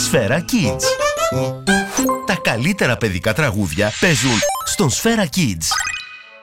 Sfera Kids. Τα καλύτερα παιδικά τραγούδια παίζουν στον Sfera Kids.